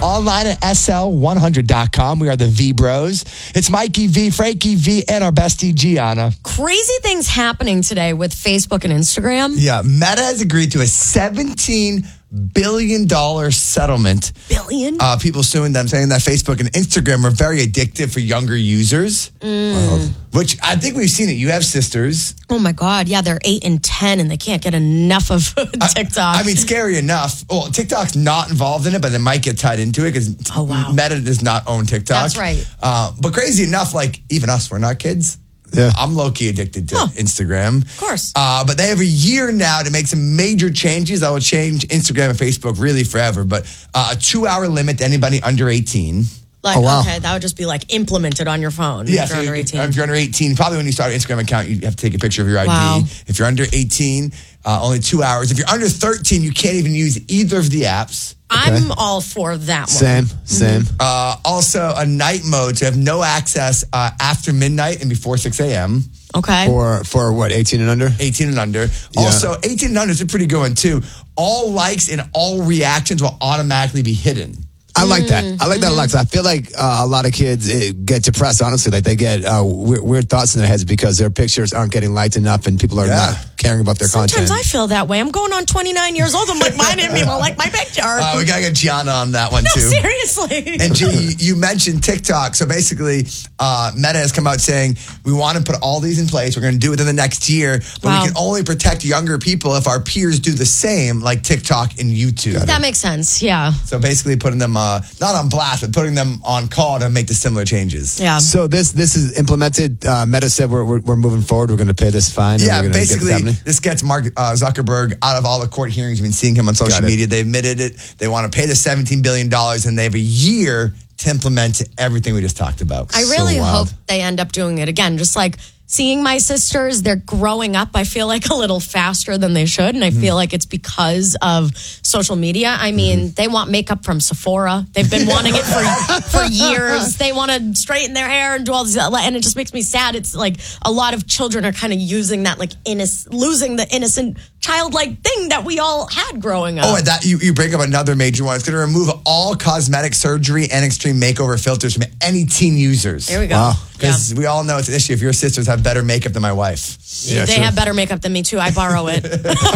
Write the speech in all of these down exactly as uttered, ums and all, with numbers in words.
online at S L one hundred dot com. We are the V Bros. It's Mikey V, Frankie V, and our bestie Gianna. Crazy things happening today with Facebook and Instagram. Yeah, Meta has agreed to a seventeen billion dollars settlement. Billion? Uh, people suing them, saying that Facebook and Instagram are very addictive for younger users. Mm. Which I think we've seen it. You have sisters. Oh my God. Yeah, they're eight and ten and they can't get enough of TikTok. I, I mean, scary enough. Well, TikTok's not involved in it, but they might get tied into it because oh, wow. Meta does not own TikTok. That's right. Uh, but crazy enough, like even us, we're not kids. Yeah. I'm low-key addicted to huh. Instagram. Of course. Uh, but they have a year now to make some major changes that will change Instagram and Facebook really forever. But uh, a two-hour limit to anybody under eighteen. Like, oh, wow. okay, that would just be like implemented on your phone Yeah, if you're so under eighteen. If you're under eighteen, probably when you start an Instagram account, you have to take a picture of your I D. Wow. If you're under eighteen, uh, only two hours. If you're under thirteen, you can't even use either of the apps. Okay. I'm all for that one. Same, same. Uh, also, a night mode to have no access uh, after midnight and before six a.m. Okay. For for what, eighteen and under? eighteen and under. Yeah. Also, eighteen and under is a pretty good one, too. All likes and all reactions will automatically be hidden. I like that. I like that a lot. 'Cause I feel like uh, a lot of kids uh, get depressed, honestly. Like they get uh, weird, weird thoughts in their heads because their pictures aren't getting liked enough and people are Yeah. not caring about their Sometimes content. I feel that way. I'm going on twenty-nine years old. I'm like, why didn't people like my picture? Uh, we got to get Gianna on that one, no, too. seriously. And G, you, you mentioned TikTok. So basically, uh, Meta has come out saying, we want to put all these in place. We're going to do it in the next year. But Wow. we can only protect younger people if our peers do the same, like TikTok and YouTube. That makes sense. Yeah. So basically putting them, uh, not on blast, but putting them on call to make the similar changes. Yeah. So this this is implemented. Uh, Meta said we're, we're we're moving forward. We're going to pay this fine. and Yeah, we're gonna get this basically, happening. this gets Mark uh, Zuckerberg out of all the court hearings. You've been seeing him on social Got it. media. They admitted it. They want to pay the seventeen billion dollars, and they have a year to implement everything we just talked about. I really So hope wild. they end up doing it again. Just like seeing my sisters, they're growing up, I feel like a little faster than they should. And I feel like it's because of social media. I mean, they want makeup from Sephora. They've been wanting it for for years. They want to straighten their hair and do all this. And it just makes me sad. It's like a lot of children are kind of using that, like, innocent, losing the innocent, childlike thing that we all had growing up. Oh, and that you, you bring up another major one. It's going to remove all cosmetic surgery and extreme makeover filters from any teen users. There we go. Wow. Because we all know it's an issue if your sisters have better makeup than my wife. Yeah, they sure. have better makeup than me, too. I borrow it.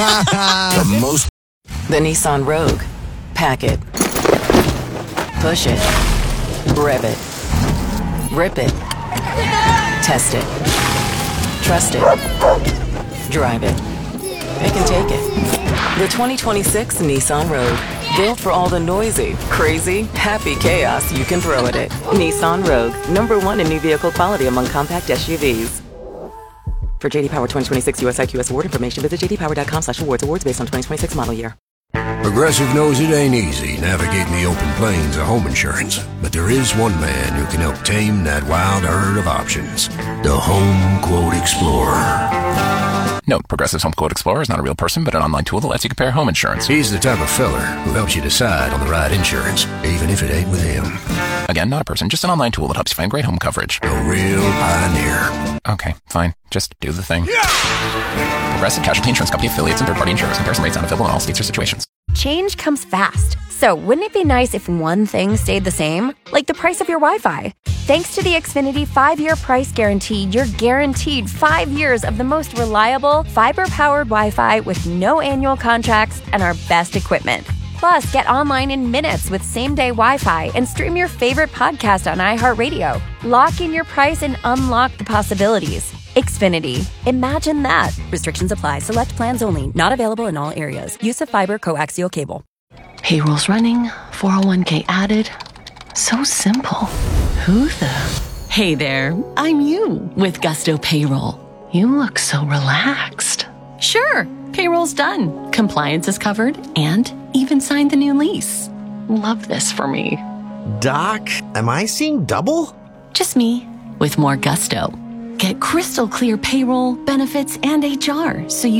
The most. The Nissan Rogue. Pack it. Push it. Rev it. Rip it. Test it. Trust it. Drive it. Pick and take it. The twenty twenty-six Nissan Rogue. Built for all the noisy, crazy, happy chaos you can throw at it. Nissan Rogue. Number one in new vehicle quality among compact S U Vs. For J D Power twenty twenty-six U S I Q S award information, visit j d power dot com slash awards. Awards based on twenty twenty-six model year. Progressive knows it ain't easy navigating the open plains of home insurance, but there is one man who can help tame that wild herd of options. The Home Quote Explorer. Note, Progressive's Home Quote Explorer is not a real person, but an online tool that lets you compare home insurance. He's the type of feller who helps you decide on the right insurance, even if it ain't with him. Again, not a person, just an online tool that helps you find great home coverage. A real pioneer. Okay, fine. Just do the thing. Progressive Casualty Insurance Company affiliates and third-party insurers. Comparison rates not available in all states or situations. Change comes fast. So wouldn't it be nice if one thing stayed the same? Like the price of your Wi-Fi. Thanks to the Xfinity five-year price guarantee, you're guaranteed five years of the most reliable, fiber-powered Wi-Fi with no annual contracts and our best equipment. Plus, get online in minutes with same-day Wi-Fi and stream your favorite podcast on iHeartRadio. Lock in your price and unlock the possibilities. Xfinity. Imagine that. Restrictions apply. Select plans only. Not available in all areas. Use of fiber coaxial cable. Payroll's running, four oh one k added. So simple. Who the? Hey there, I'm you with Gusto Payroll. You look so relaxed. Sure, payroll's done. Compliance is covered and even signed the new lease. Love this for me. Doc, am I seeing double? Just me with more gusto. Get crystal clear payroll, benefits, and H R so you